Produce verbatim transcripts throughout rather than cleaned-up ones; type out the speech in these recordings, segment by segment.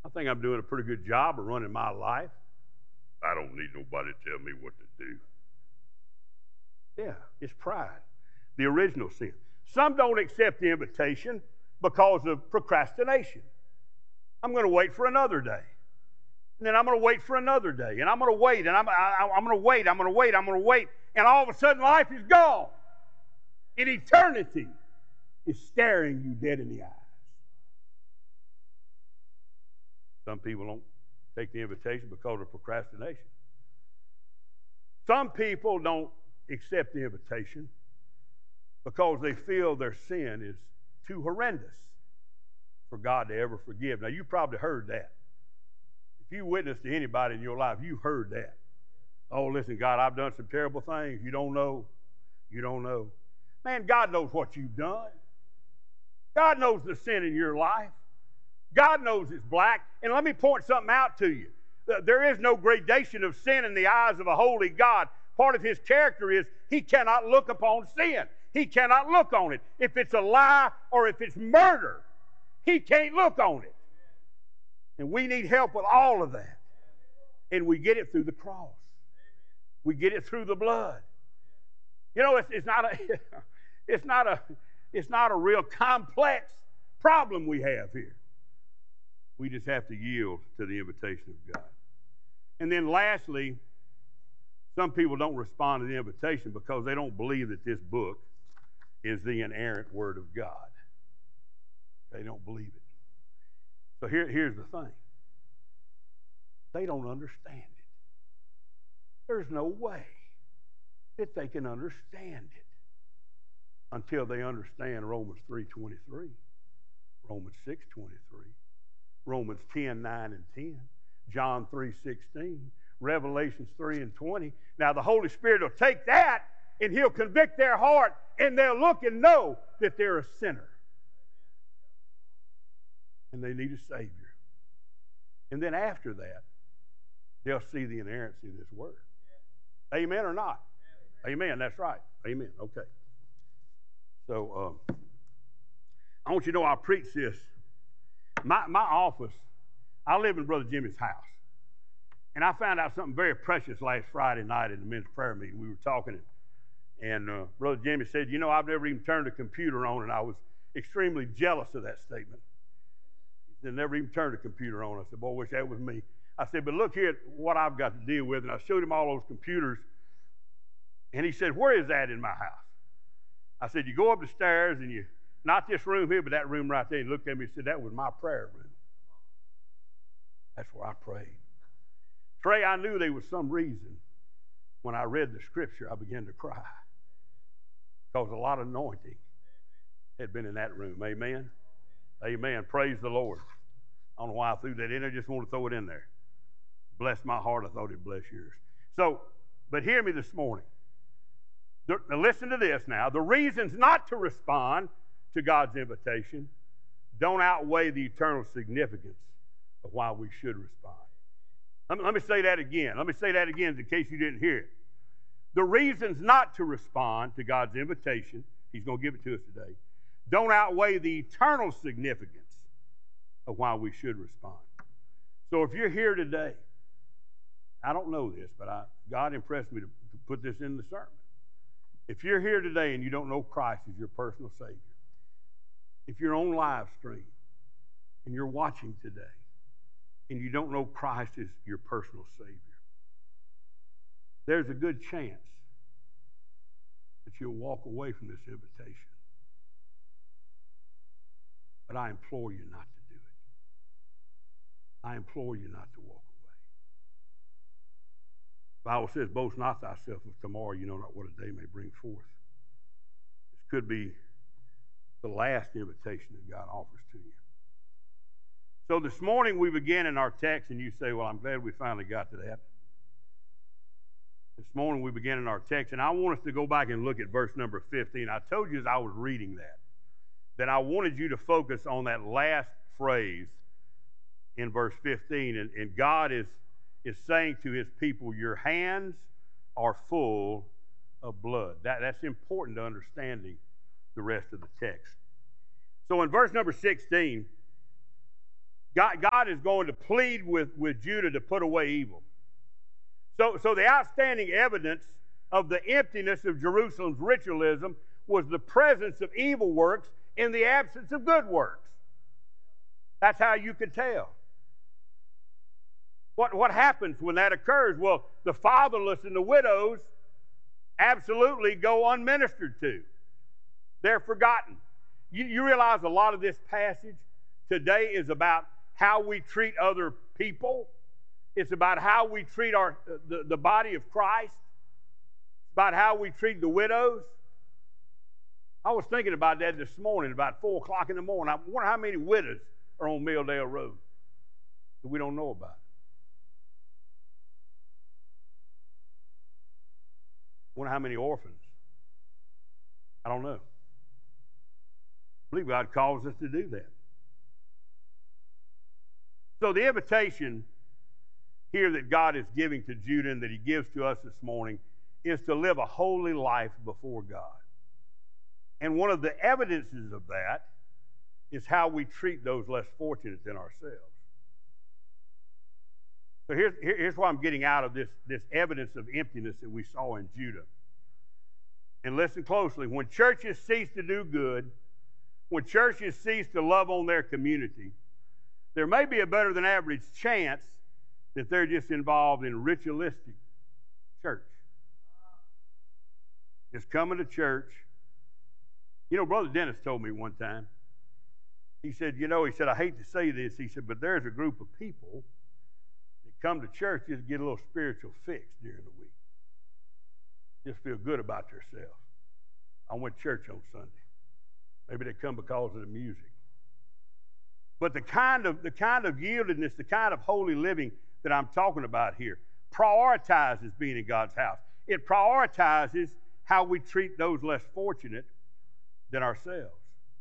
think I'm doing a pretty good job of running my life. I don't need nobody to tell me what to do. Yeah, it's pride, the original sin. Some don't accept the invitation because of procrastination. I'm going to wait for another day. And then I'm going to wait for another day. And I'm going to wait, and I'm, I, I'm going to wait, I'm going to wait, I'm going to wait. And all of a sudden life is gone. And eternity is staring you dead in the eyes. Some people don't take the invitation because of procrastination. Some people don't accept the invitation because they feel their sin is too horrendous for God to ever forgive. Now, you probably heard that. If you witness to anybody in your life, you've heard that. Oh, listen, God, I've done some terrible things. You don't know. You don't know. Man, God knows what you've done. God knows the sin in your life. God knows it's black. And let me point something out to you. There is no gradation of sin in the eyes of a holy God. Part of his character is he cannot look upon sin. He cannot look on it. If it's a lie or if it's murder, he can't look on it. And we need help with all of that. And we get it through the cross. We get it through the blood. You know, it's, it's not a it's not a it's not a real complex problem we have here. We just have to yield to the invitation of God. And then lastly, some people don't respond to the invitation because they don't believe that this book is the inerrant Word of God. They don't believe it. So here, here's the thing. They don't understand it. There's no way that they can understand it until they understand Romans three twenty-three, Romans six twenty-three, Romans ten nine and ten, John three sixteen, Revelations three and twenty. Now the Holy Spirit will take that and he'll convict their heart and they'll look and know that they're a sinner. And they need a Savior. And then after that, they'll see the inerrancy of this Word. Amen or not? Amen, that's right. Amen, okay. So, um, I want you to know I preach this. My, my office, I live in Brother Jimmy's house. And I found out something very precious last Friday night in the men's prayer meeting. We were talking, and, and uh, Brother Jimmy said, you know, I've never even turned the computer on, and I was extremely jealous of that statement. They never even turned the computer on. I said, boy, I wish that was me. I said, but look here at what I've got to deal with. And I showed him all those computers. And he said, where is that in my house? I said, you go up the stairs and you, not this room here, but that room right there. He looked at me and said, that was my prayer room. That's where I prayed. Trey, I knew there was some reason when I read the scripture, I began to cry. Because a lot of anointing had been in that room. Amen? Amen. Praise the Lord. I don't know why I threw that in there. I just want to throw it in there. Bless my heart. I thought it'd bless yours. So, but hear me this morning. Now listen to this now. The reasons not to respond to God's invitation don't outweigh the eternal significance of why we should respond. Let me, let me say that again. Let me say that again in case you didn't hear it. The reasons not to respond to God's invitation, He's going to give it to us today, don't outweigh the eternal significance of why we should respond. So if you're here today, I don't know this, but I, God impressed me to, to put this in the sermon. If you're here today and you don't know Christ as your personal Savior, if you're on live stream and you're watching today and you don't know Christ as your personal Savior, there's a good chance that you'll walk away from this invitation. But I implore you not to do it. I implore you not to walk away. The Bible says, boast not thyself of tomorrow, you know not what a day may bring forth. This could be the last invitation that God offers to you. So this morning we begin in our text, and you say, well, I'm glad we finally got to that. This morning we begin in our text, and I want us to go back and look at verse number fifteen. I told you as I was reading that, that I wanted you to focus on that last phrase in verse fifteen. And, and God is, is saying to his people, your hands are full of blood. That, that's important to understanding the rest of the text. So in verse number sixteen, God, God is going to plead with, with Judah to put away evil. So, so the outstanding evidence of the emptiness of Jerusalem's ritualism was the presence of evil works in the absence of good works. That's how you could tell. What, what happens when that occurs? Well, the fatherless and the widows absolutely go unministered to. They're forgotten. You, you realize a lot of this passage today is about how we treat other people. It's about how we treat our the, the body of Christ. It's about how we treat the widows. I was thinking about that this morning, about four o'clock in the morning. I wonder how many widows are on Milldale Road that we don't know about. I wonder how many orphans. I don't know. I believe God calls us to do that. So the invitation here that God is giving to Judah and that he gives to us this morning is to live a holy life before God. And one of the evidences of that is how we treat those less fortunate than ourselves. So here's, here's what I'm getting out of this, this evidence of emptiness that we saw in Judah. And listen closely. When churches cease to do good, when churches cease to love on their community, there may be a better than average chance that they're just involved in ritualistic church. Just coming to church. You know, Brother Dennis told me one time, he said, you know, he said, I hate to say this, he said, but there's a group of people that come to church just get a little spiritual fix during the week. Just feel good about themselves. I went to church on Sunday. Maybe they come because of the music. But the kind of the kind of yieldedness, the kind of holy living that I'm talking about here prioritizes being in God's house. It prioritizes how we treat those less fortunate than ourselves.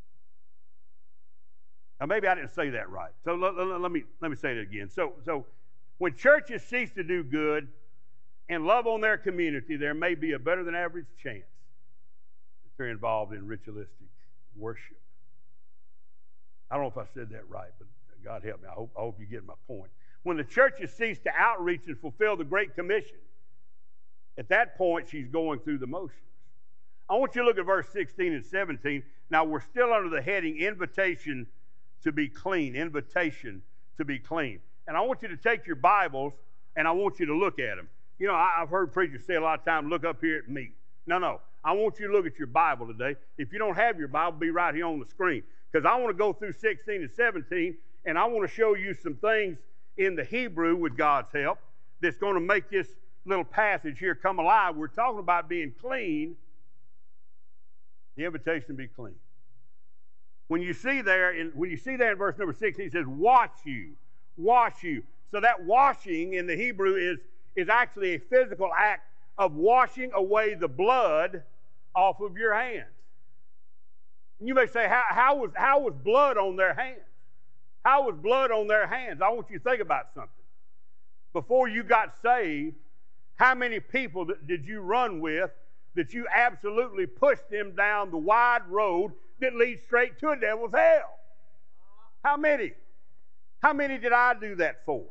Now, maybe I didn't say that right. So let, let, let me let me say it again. So, so when churches cease to do good and love on their community, there may be a better than average chance that they're involved in ritualistic worship. I don't know if I said that right, but God help me. I hope, I hope you get my point. When the churches cease to outreach and fulfill the Great Commission, at that point, she's going through the motions. I want you to look at verse sixteen and seventeen. Now, we're still under the heading, invitation to be clean. Invitation to be clean. And I want you to take your Bibles, and I want you to look at them. You know, I, I've heard preachers say a lot of times, look up here at me. No, no. I want you to look at your Bible today. If you don't have your Bible, be right here on the screen. Because I want to go through sixteen and seventeen, and I want to show you some things in the Hebrew with God's help that's going to make this little passage here come alive. We're talking about being clean. The invitation to be clean. When you see there, in, when you see there in verse number sixteen, it says, wash you, wash you. So that washing in the Hebrew is, is actually a physical act of washing away the blood off of your hands. And you may say, how, how, was, how was blood on their hands? How was blood on their hands? I want you to think about something. Before you got saved, how many people did you run with that you absolutely pushed them down the wide road that leads straight to a devil's hell? How many? How many did I do that for?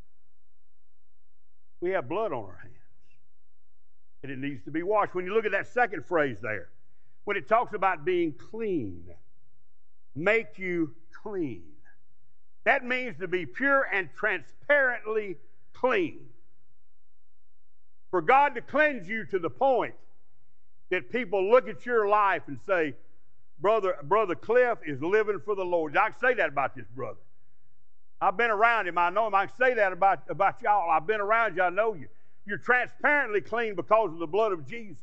We have blood on our hands. And it needs to be washed. When you look at that second phrase there, when it talks about being clean, make you clean. That means to be pure and transparently clean. For God to cleanse you to the point that people look at your life and say, Brother, Brother Cliff is living for the Lord. I can say that about this brother. I've been around him. I know him. I can say that about, about y'all. I've been around you. I know you. You're transparently clean because of the blood of Jesus.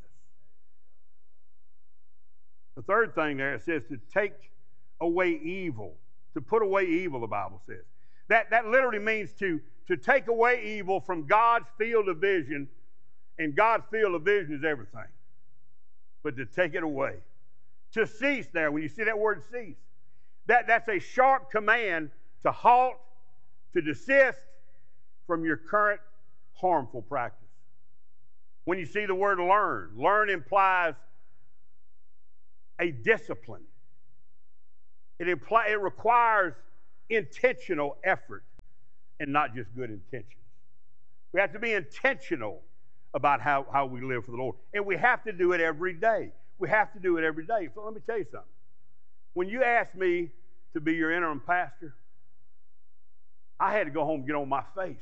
The third thing there, it says to take away evil. To put away evil, the Bible says. That, that literally means to, to take away evil from God's field of vision. And God's field of vision is everything. But to take it away. To cease there, when you see that word cease, that, that's a sharp command to halt, to desist from your current harmful practice. When you see the word learn, learn implies a discipline. It, imply, it requires intentional effort and not just good intentions. We have to be intentional about how, how we live for the Lord. And we have to do it every day. We have to do it every day. So let me tell you something. When you asked me to be your interim pastor, I had to go home and get on my face.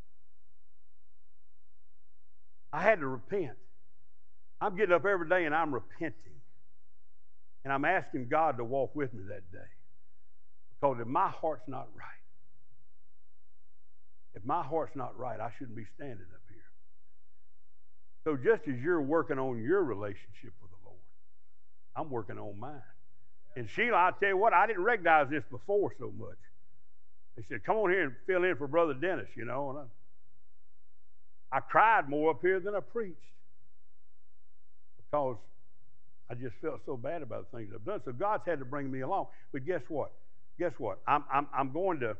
I had to repent. I'm getting up every day and I'm repenting. And I'm asking God to walk with me that day. Because if my heart's not right, if my heart's not right, I shouldn't be standing up here. So just as you're working on your relationship with the Lord, I'm working on mine. And Sheila, I tell you what, I didn't recognize this before so much. They said, come on here and fill in for Brother Dennis, you know. And I, I cried more up here than I preached because I just felt so bad about the things I've done. So God's had to bring me along. But guess what? Guess what? I'm, I'm, I'm going to,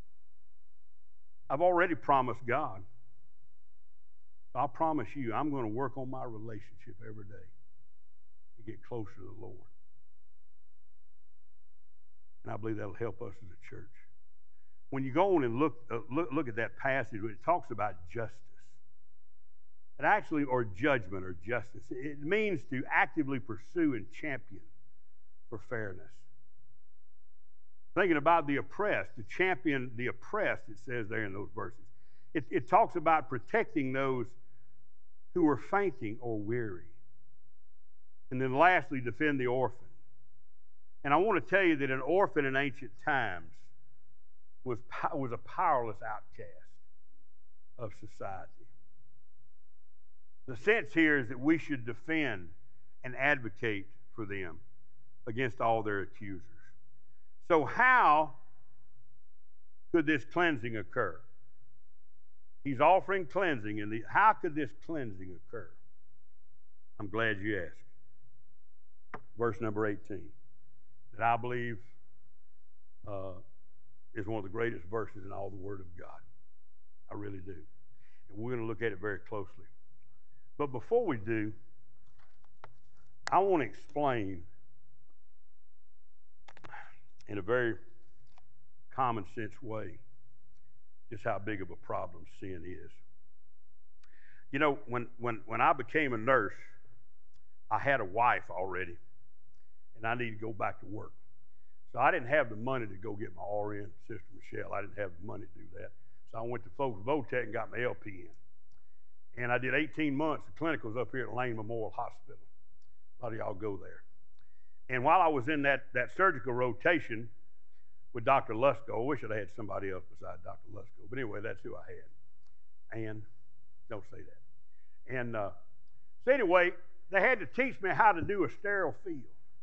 I've already promised God. So I promise you, I'm going to work on my relationship every day to get closer to the Lord. And I believe that'll help us as a church. When you go on and look, uh, look, look at that passage, it talks about justice. It actually, or judgment or justice. It means to actively pursue and champion for fairness. Thinking about the oppressed, to champion the oppressed, it says there in those verses. It, it talks about protecting those who are fainting or weary. And then lastly, defend the orphan. And I want to tell you that an orphan in ancient times was, was a powerless outcast of society. The sense here is that we should defend and advocate for them against all their accusers. So how could this cleansing occur? He's offering cleansing, and the, how could this cleansing occur? I'm glad you asked. Verse number eighteen, that I believe uh, is one of the greatest verses in all the Word of God. I really do. And we're going to look at it very closely. But before we do, I want to explain in a very common sense way just how big of a problem sin is. You know, when, when, when I became a nurse, I had a wife already, and I needed to go back to work. So I didn't have the money to go get my R N, Sister Michelle. I didn't have the money to do that. So I went to Folks Votech and got my L P N. And I did eighteen months of clinicals up here at Lane Memorial Hospital. A lot of y'all go there. And while I was in that, that surgical rotation with Doctor Lusko, I wish I'd had somebody else besides Doctor Lusko. But anyway, that's who I had. And don't say that. And uh, so anyway, they had to teach me how to do a sterile field.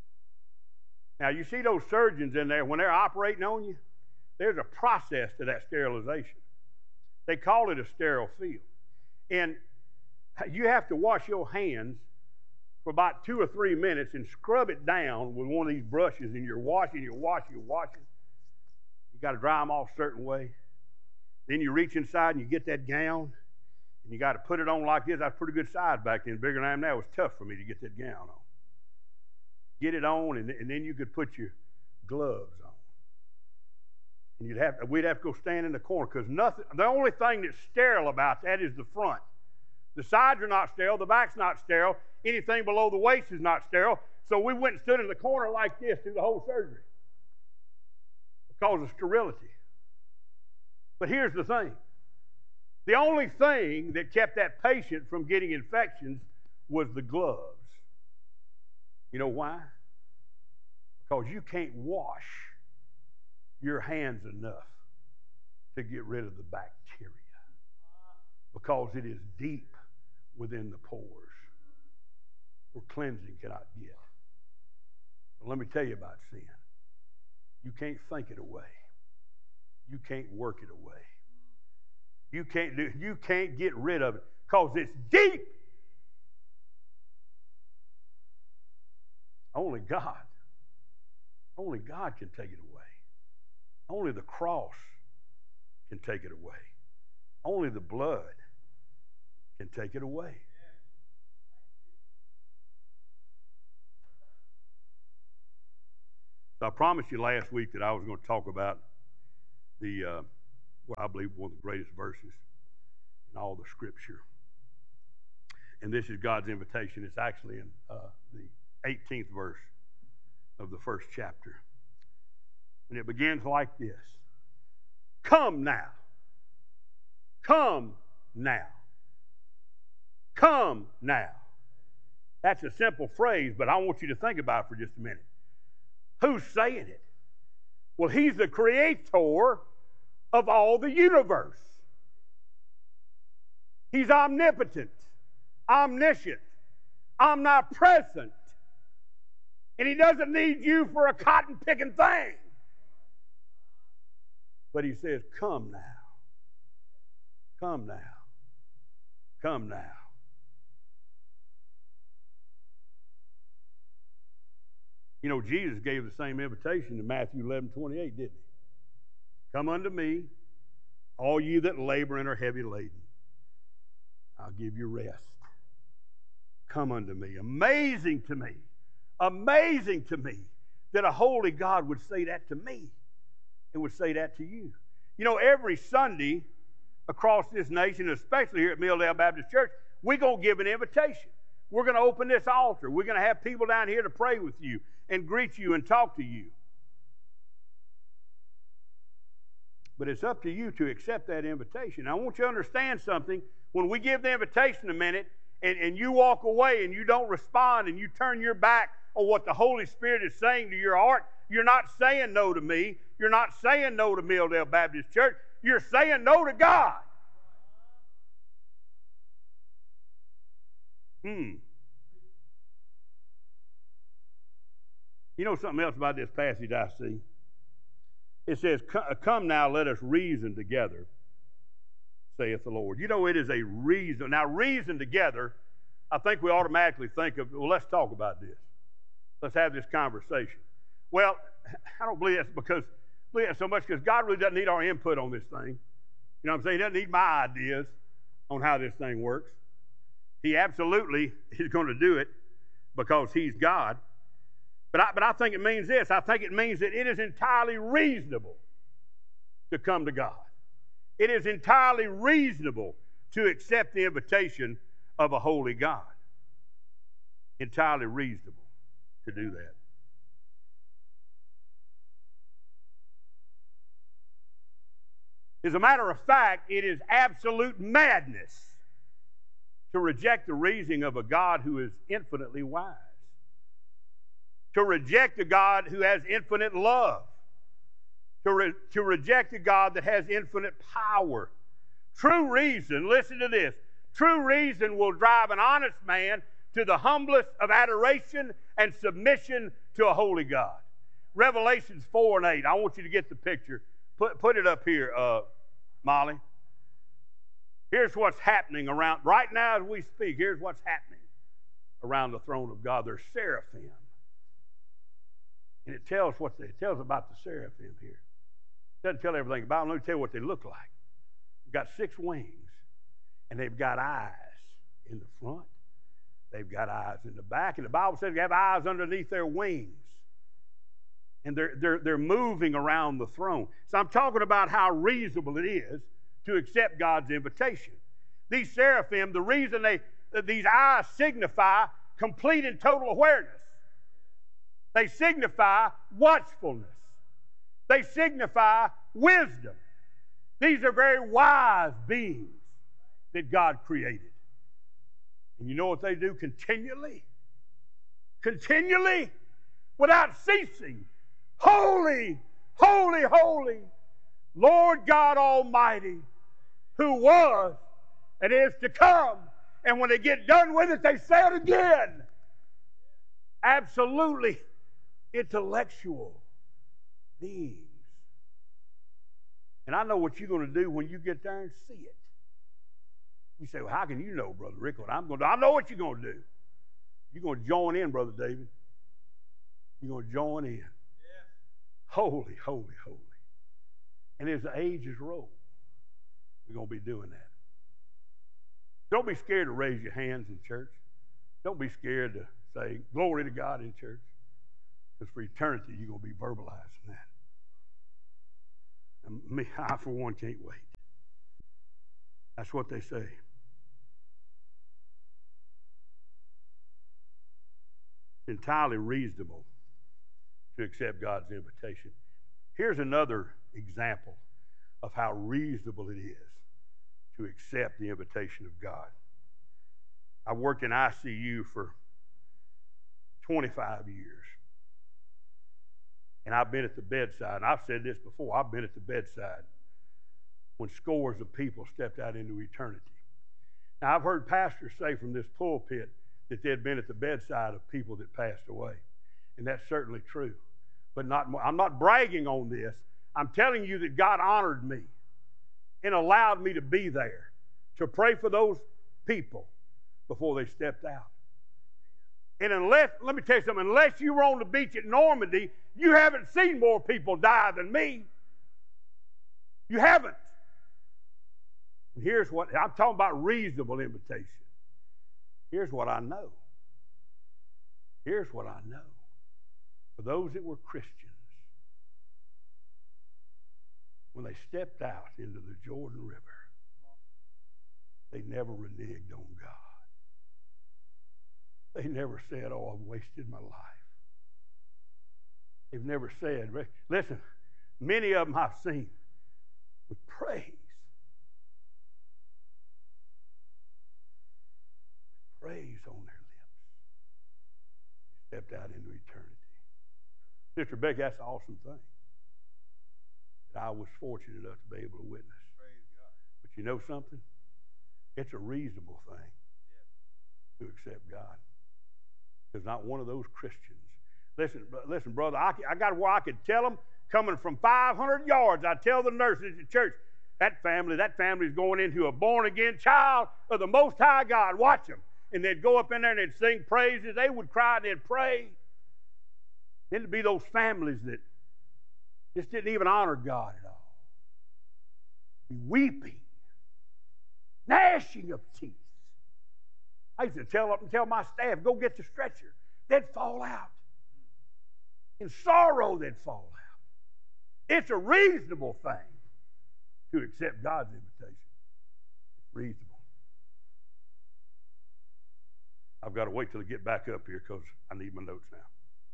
Now, you see those surgeons in there, when they're operating on you, there's a process to that sterilization. They call it a sterile field. And you have to wash your hands for about two or three minutes and scrub it down with one of these brushes, and you're washing, you're washing, you're washing. You got to dry them off a certain way. Then you reach inside and you get that gown, and you got to put it on like this. I was pretty good size back then, bigger than I am now. It was tough for me to get that gown on. Get it on, and, and then you could put your gloves on. And you'd have, we'd have to go stand in the corner, because nothing. The only thing that's sterile about that is the front. The sides are not sterile. The back's not sterile. Anything below the waist is not sterile. So we went and stood in the corner like this through the whole surgery because of sterility. But here's the thing. The only thing that kept that patient from getting infections was the gloves. You know why? Because you can't wash your hands enough to get rid of the bacteria, because it is deep within the pores where cleansing cannot get. But let me tell you about sin. You can't think it away. You can't work it away. You can't do, you can't get rid of it because it's deep. Only God. Only God can take it away. Only the cross can take it away. Only the blood can take it away. So I promised you last week that I was going to talk about the, uh, what I believe one of the greatest verses in all the Scripture. And this is God's invitation. It's actually in uh, the eighteenth verse of the first chapter. And it begins like this. Come now. Come now. Come now. That's a simple phrase, but I want you to think about it for just a minute. Who's saying it? Well, he's the creator of all the universe. He's omnipotent, omniscient, omnipresent. And he doesn't need you for a cotton-picking thing. But he says, come now. Come now. Come now. You know, Jesus gave the same invitation in Matthew eleven twenty-eight, didn't he? Come unto me, all you that labor and are heavy laden. I'll give you rest. Come unto me. Amazing to me. Amazing to me that a holy God would say that to me and would say that to you. You know, every Sunday across this nation, especially here at Milldale Baptist Church, we're going to give an invitation. We're going to open this altar. We're going to have people down here to pray with you and greet you and talk to you. But it's up to you to accept that invitation. I want you to understand something. When we give the invitation a minute and, and you walk away and you don't respond and you turn your back on what the Holy Spirit is saying to your heart, you're not saying no to me. You're not saying no to Milldale Baptist Church. You're saying no to God. Hmm. You know something else about this passage I see? It says, come now, let us reason together, saith the Lord. You know, it is a reason. Now, reason together, I think we automatically think of, well, let's talk about this. Let's have this conversation. Well, I don't believe that's because, believe that so much because God really doesn't need our input on this thing. You know what I'm saying? He doesn't need my ideas on how this thing works. He absolutely is going to do it because he's God. But I, but I think it means this. I think it means that it is entirely reasonable to come to God. It is entirely reasonable to accept the invitation of a holy God. Entirely reasonable to do that. As a matter of fact, it is absolute madness to reject the reasoning of a God who is infinitely wise. To reject a God who has infinite love. To, re- to reject a God that has infinite power. True reason, listen to this, true reason will drive an honest man to the humblest of adoration and submission to a holy God. Revelations four and eight, I want you to get the picture. Put, put it up here, uh, Molly. Here's what's happening around, right now as we speak, here's what's happening around the throne of God. There's seraphim. And it tells what they, it tells about the seraphim here. It doesn't tell everything about them. Let me tell you what they look like. They've got six wings, and they've got eyes in the front. They've got eyes in the back, and the Bible says they have eyes underneath their wings. And they're, they're, they're moving around the throne. So I'm talking about how reasonable it is to accept God's invitation. These seraphim, the reason they these eyes signify complete and total awareness. They signify watchfulness. They signify wisdom. These are very wise beings that God created. And you know what they do continually? Continually, without ceasing. Holy, holy, holy, Lord God Almighty, who was and is to come. And when they get done with it, they say it again. Absolutely intellectual beings. And I know what you're going to do when you get there and see it. You say, well, how can you know, Brother Rick, what I'm going to do? I know what you're going to do. You're going to join in, Brother David. You're going to join in. Yeah. Holy, holy, holy. And as the ages roll, we're going to be doing that. Don't be scared to raise your hands in church. Don't be scared to say, glory to God in church. Because for eternity, you're going to be verbalizing that. And me, I, for one, can't wait. That's what they say. It's entirely reasonable to accept God's invitation. Here's another example of how reasonable it is to accept the invitation of God. I worked in I C U for twenty-five years. And I've been at the bedside, and I've said this before, I've been at the bedside when scores of people stepped out into eternity. Now, I've heard pastors say from this pulpit that they'd been at the bedside of people that passed away. And that's certainly true. But not, I'm not bragging on this. I'm telling you that God honored me and allowed me to be there to pray for those people before they stepped out. And unless, let me tell you something, unless you were on the beach at Normandy, you haven't seen more people die than me. You haven't. And here's what, I'm talking about reasonable invitation. Here's what I know. Here's what I know. For those that were Christians, when they stepped out into the Jordan River, they never reneged on God. They never said, oh, I've wasted my life. They've never said, listen, many of them I've seen with praise. With praise on their lips. They stepped out into eternity. Sister Becky, that's an awesome thing that I was fortunate enough to be able to witness. Praise God. But you know something? It's a reasonable thing yeah. to accept God. Because not one of those Christians. Listen, listen, brother, I, I got where I could tell them, coming from five hundred yards, I tell the nurses at church, that family, that family is going into a born-again child of the Most High God. Watch them. And they'd go up in there and they'd sing praises. They would cry and they'd pray. Then it'd be those families that just didn't even honor God at all. Weeping, gnashing of teeth. I used to tell up and tell my staff, go get the stretcher. They'd fall out. In sorrow, they'd fall out. It's a reasonable thing to accept God's invitation. It's reasonable. I've got to wait till I get back up here because I need my notes now.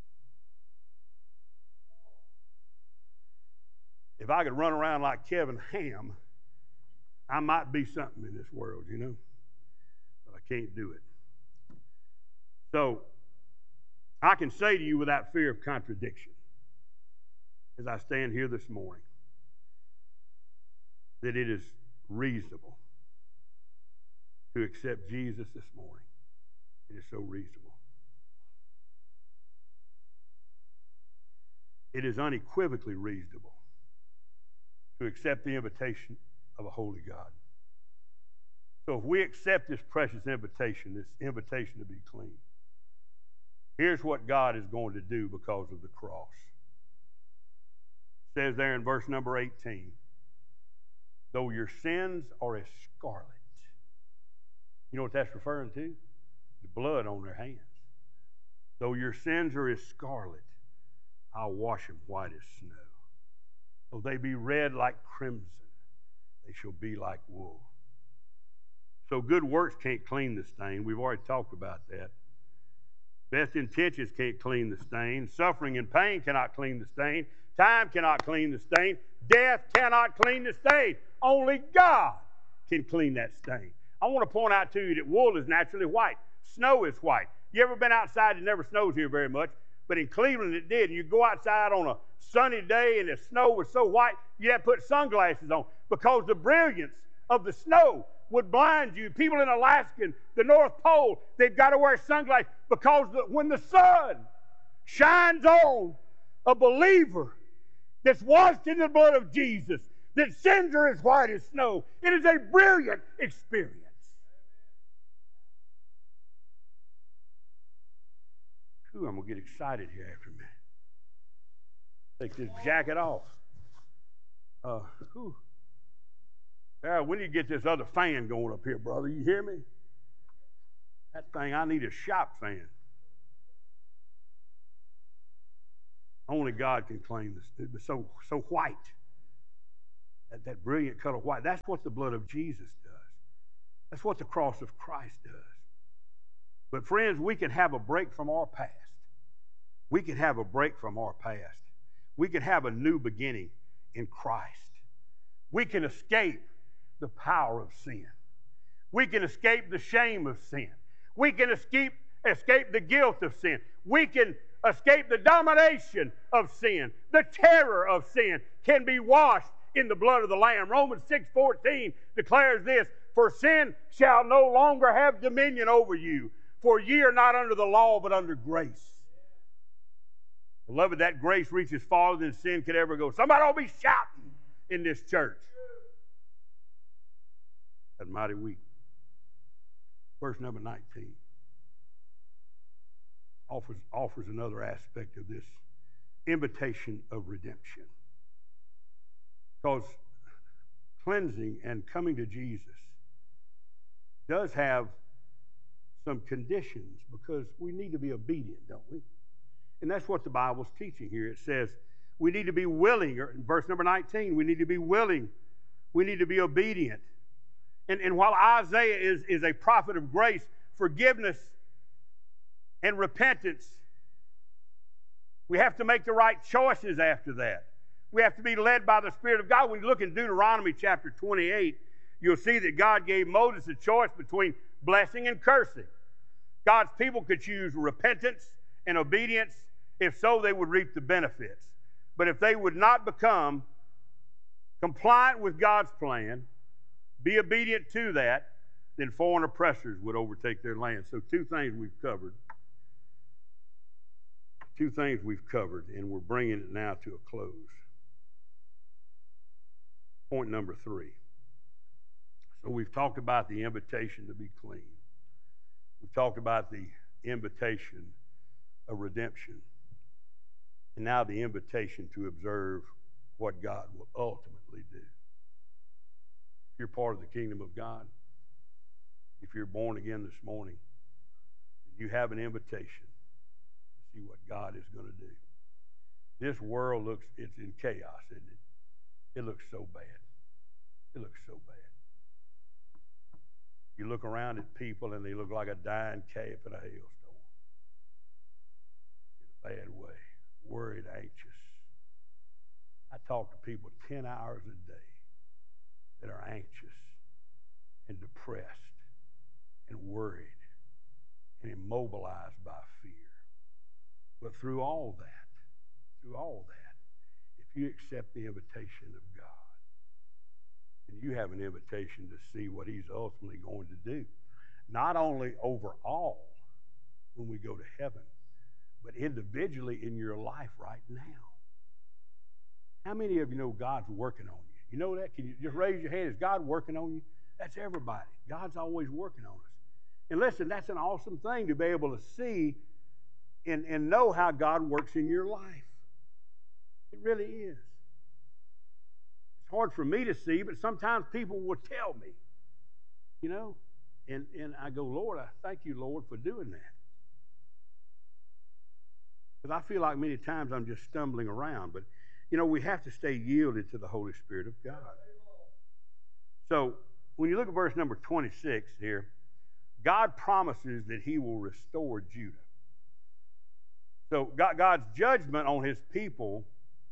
If I could run around like Kevin Ham, I might be something in this world, you know. But I can't do it. So, I can say to you without fear of contradiction, as I stand here this morning, that it is reasonable to accept Jesus this morning. It is so reasonable. It is unequivocally reasonable to accept the invitation of a holy God. So if we accept this precious invitation, this invitation to be clean, here's what God is going to do because of the cross. It says there in verse number eighteen, though your sins are as scarlet. You know what that's referring to? The blood on their hands. Though your sins are as scarlet, I'll wash them white as snow. Though they be red like crimson, they shall be like wool. So good works can't clean the stain. We've already talked about that. Best intentions can't clean the stain. Suffering and pain cannot clean the stain. Time cannot clean the stain. Death cannot clean the stain. Only God can clean that stain. I want to point out to you that wool is naturally white. Snow is white. You ever been outside? It never snows here very much, but in Cleveland it did. And you go outside on a sunny day and the snow was so white, you had to put sunglasses on because the brilliance of the snow would blind you. People in Alaska and the North Pole, they've got to wear sunglasses because the, when the sun shines on a believer that's washed in the blood of Jesus, that sins are as white as snow, it is a brilliant experience. Ooh, I'm going to get excited here after a minute. Take this jacket off. Uh, whew. Harold, when do you get this other fan going up here, brother? You hear me? That thing, I need a shop fan. Only God can claim this. It was so, so white. that, that brilliant color white. That's what the blood of Jesus does. That's what the cross of Christ does. But friends, we can have a break from our past. We can have a break from our past. We can have a new beginning in Christ. We can escape the power of sin. We can escape the shame of sin. We can escape, escape the guilt of sin. We can escape the domination of sin. The terror of sin can be washed in the blood of the Lamb. Romans six fourteen declares this, for sin shall no longer have dominion over you, for ye are not under the law, but under grace. Beloved, that grace reaches farther than sin could ever go. Somebody ought to be shouting in this church. That's mighty weak. Verse number nineteen offers, offers another aspect of this invitation of redemption. Because cleansing and coming to Jesus does have some conditions, because we need to be obedient, don't we? And that's what the Bible's teaching here. It says we need to be willing, or in verse number nineteen, we need to be willing. We need to be obedient. And, and while Isaiah is, is a prophet of grace, forgiveness, and repentance, we have to make the right choices after that. We have to be led by the Spirit of God. When you look in Deuteronomy chapter twenty-eight, you'll see that God gave Moses a choice between blessing and cursing. God's people could choose repentance and obedience. If so, they would reap the benefits. But if they would not become compliant with God's plan, be obedient to that, then foreign oppressors would overtake their land. So two things we've covered. Two things we've covered, and we're bringing it now to a close. Point number three. So we've talked about the invitation to be clean. We've talked about the invitation of redemption. And now the invitation to observe what God will ultimately do. If you're part of the kingdom of God, if you're born again this morning, you have an invitation to see what God is going to do. This world looks, it's in chaos, isn't it? It looks so bad. It looks so bad. You look around at people and they look like a dying calf in a hailstorm. In a bad way. Worried, anxious. I talk to people ten hours a day that are anxious and depressed and worried and immobilized by fear. But through all that, through all that, if you accept the invitation of God, then you have an invitation to see what He's ultimately going to do. Not only overall when we go to heaven, but individually in your life right now. How many of you know God's working on you? You know that? Can you just raise your hand? Is God working on you? That's everybody. God's always working on us. And listen, that's an awesome thing to be able to see and, and know how God works in your life. It really is. It's hard for me to see, but sometimes people will tell me, you know, and, and I go, Lord, I thank you, Lord, for doing that. Because I feel like many times I'm just stumbling around. But, you know, we have to stay yielded to the Holy Spirit of God. So, when you look at verse number twenty-six here, God promises that He will restore Judah. So, God, God's judgment on His people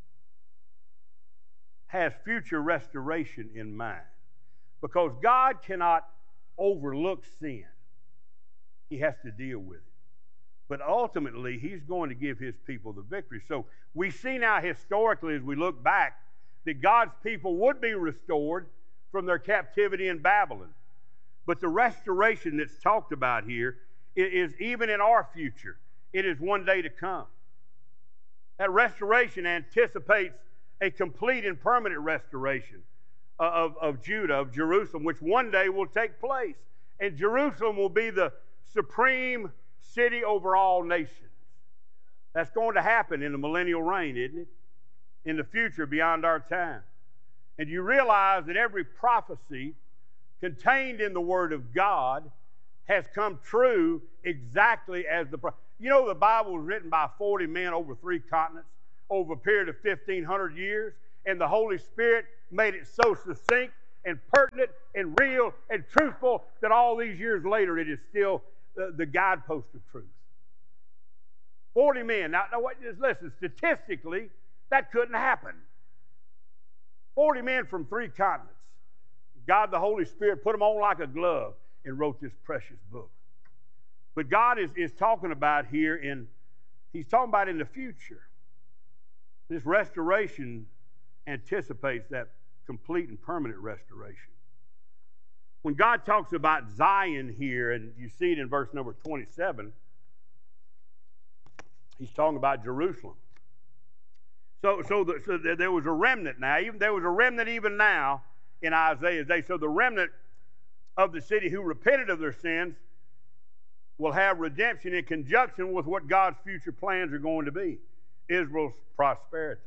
has future restoration in mind. Because God cannot overlook sin. He has to deal with it. But ultimately, He's going to give His people the victory. So we see now historically as we look back that God's people would be restored from their captivity in Babylon. But the restoration that's talked about here is even in our future. It is one day to come. That restoration anticipates a complete and permanent restoration of, of Judah, of Jerusalem, which one day will take place. And Jerusalem will be the supreme city over all nations. That's going to happen in the millennial reign, isn't it? In the future beyond our time. And you realize that every prophecy contained in the Word of God has come true exactly as the prophet. You know, the Bible was written by forty men over three continents over a period of fifteen hundred years. and the Holy Spirit made it so succinct and pertinent and real and truthful that all these years later it is still the, the guidepost of truth. forty men. Now, now just listen, statistically, that couldn't happen. forty men from three continents. God, the Holy Spirit, put them on like a glove and wrote this precious book. But God is, is talking about here in, he's talking about in the future. This restoration anticipates that complete and permanent restoration. When God talks about Zion here, and you see it in verse number twenty-seven, he's talking about Jerusalem. So, so, the, so there was a remnant now. Even there was a remnant even now in Isaiah's day. So the remnant of the city who repented of their sins will have redemption in conjunction with what God's future plans are going to be, Israel's prosperity.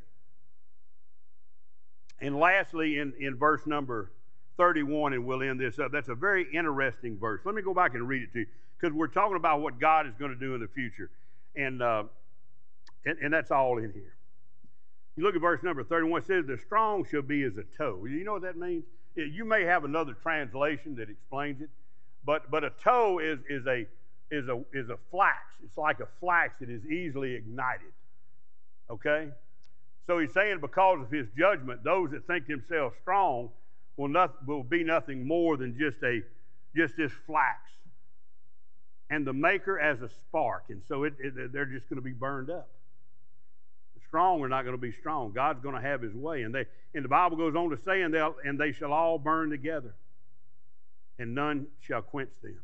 And lastly, in, in verse number thirty-one, and we'll end this up, that's a very interesting verse. Let me go back and read it to you, because we're talking about what God is going to do in the future. And, uh, and, and that's all in here. You look at verse number thirty-one, it says, the strong shall be as a toe. You know what that means? You may have another translation that explains it, but, but a toe is, is, a, is, a, is a flax. It's like a flax that is easily ignited. Okay? So he's saying because of his judgment, those that think themselves strong will, not, will be nothing more than just, a, just this flax. And the maker as a spark. And so it, it, they're just going to be burned up. The strong are not going to be strong. God's going to have his way. And, they, and the Bible goes on to say, and, and they shall all burn together, and none shall quench them.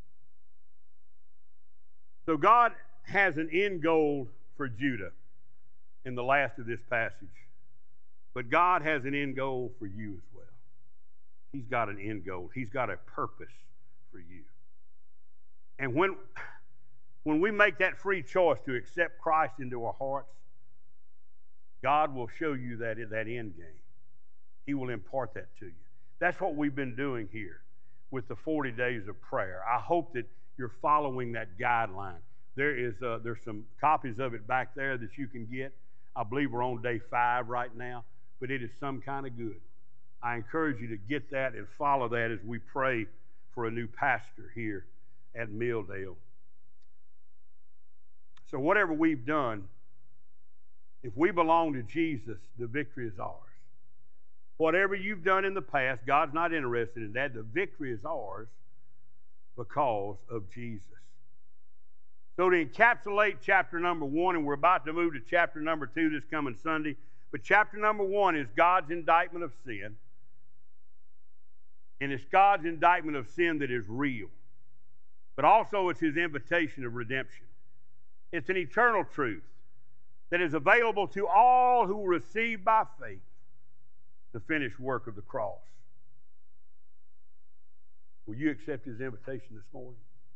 So God has an end goal for Judah in the last of this passage. But God has an end goal for you as well. He's got an end goal. He's got a purpose for you. And when, when we make that free choice to accept Christ into our hearts, God will show you that, that end game. He will impart that to you. That's what we've been doing here with the forty days of prayer. I hope that you're following that guideline. There is uh, there's some copies of it back there that you can get. I believe we're on day five right now, but it is some kind of good. I encourage you to get that and follow that as we pray for a new pastor here at Milldale. So whatever we've done, if we belong to Jesus, the victory is ours. Whatever you've done in the past, God's not interested in that. The victory is ours because of Jesus. So to encapsulate chapter number one, and we're about to move to chapter number two this coming Sunday, but chapter number one is God's indictment of sin. And it's God's indictment of sin that is real. But also it's his invitation of redemption. It's an eternal truth that is available to all who receive by faith the finished work of the cross. Will you accept his invitation this morning?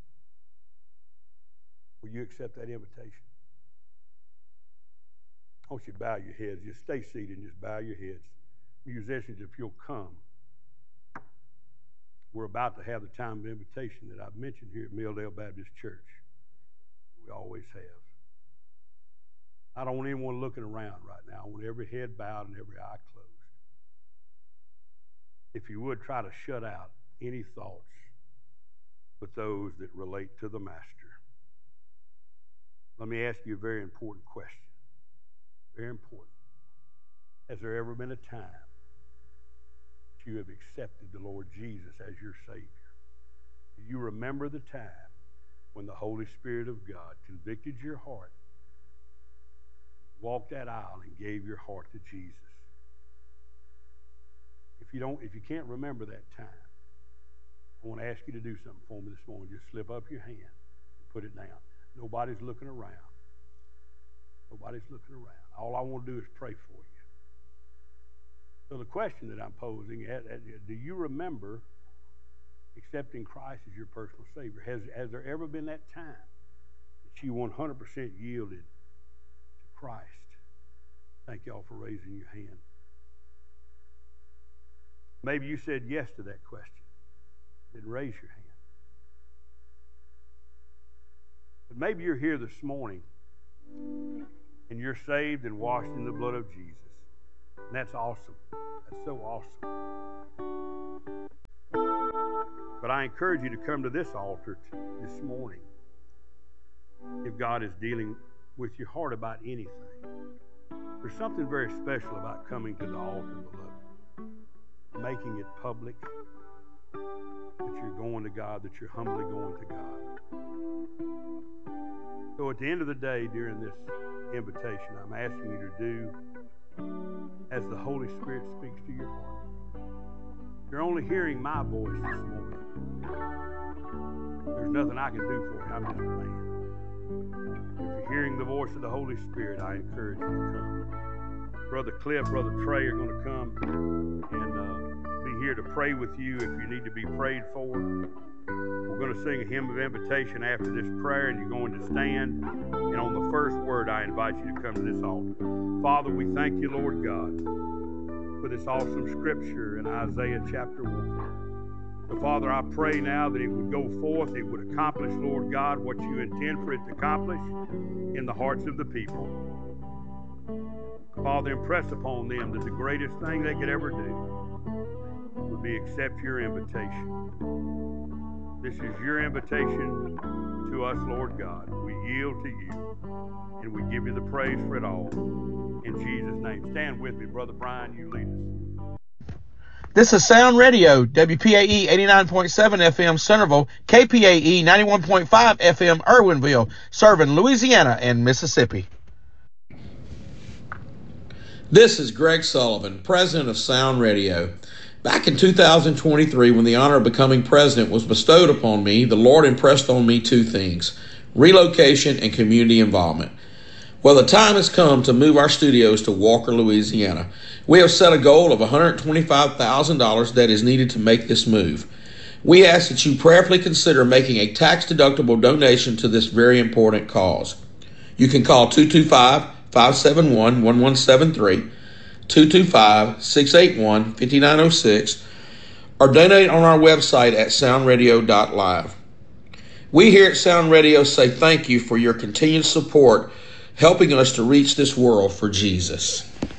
Will you accept that invitation? I want you to bow your heads. Just stay seated and just bow your heads. Musicians, if you'll come. We're about to have the time of invitation that I've mentioned here at Milldale Baptist Church. We always have. I don't want anyone looking around right now. I want every head bowed and every eye closed. If you would, try to shut out any thoughts but those that relate to the Master. Let me ask you a very important question. Very important. Has there ever been a time that you have accepted the Lord Jesus as your Savior? Do you remember the time when the Holy Spirit of God convicted your heart, walked that aisle, and gave your heart to Jesus? If you don't, if you can't remember that time, I want to ask you to do something for me this morning. Just slip up your hand and put it down. Nobody's looking around. Nobody's looking around. All I want to do is pray for you. So the question that I'm posing, do you remember accepting Christ as your personal Savior? Has, has there ever been that time that you one hundred percent yielded to Christ? Thank y'all for raising your hand. Maybe you said yes to that question. Didn't raise your hand. But maybe you're here this morning and you're saved and washed in the blood of Jesus. And that's awesome. That's so awesome. But I encourage you to come to this altar t- this morning if God is dealing with your heart about anything. There's something very special about coming to the altar, beloved. Making it public that you're going to God, that you're humbly going to God. So at the end of the day, during this invitation, I'm asking you to do as the Holy Spirit speaks to your heart. You're only hearing my voice this morning. There's nothing I can do for you. I'm just a man. If you're hearing the voice of the Holy Spirit, I encourage you to come. Brother Cliff, Brother Trey are going to come and uh, be here to pray with you if you need to be prayed for. We're going to sing a hymn of invitation after this prayer, and you're going to stand. And on the first word, I invite you to come to this altar. Father, we thank you, Lord God, for this awesome scripture in Isaiah chapter one. So, Father, I pray now that it would go forth, it would accomplish, Lord God, what you intend for it to accomplish in the hearts of the people. Father, impress upon them that the greatest thing they could ever do would be accept your invitation. This is your invitation to us, Lord God. We yield to you, and we give you the praise for it all. In Jesus' name. Stand with me, Brother Brian. You lead us. This is Sound Radio, W P A E eighty-nine point seven F M Centerville, K P A E ninety-one point five F M Irwinville, serving Louisiana and Mississippi. This is Greg Sullivan, president of Sound Radio. Back in two thousand twenty-three, when the honor of becoming president was bestowed upon me, the Lord impressed on me two things: relocation and community involvement. Well, the time has come to move our studios to Walker, Louisiana. We have set a goal of one hundred twenty-five thousand dollars that is needed to make this move. We ask that you prayerfully consider making a tax-deductible donation to this very important cause. You can call two two five, five seven one, one one seven three, two two five, six eight one, five nine zero six, or donate on our website at sound radio dot live. We here at Sound Radio say thank you for your continued support, helping us to reach this world for Jesus.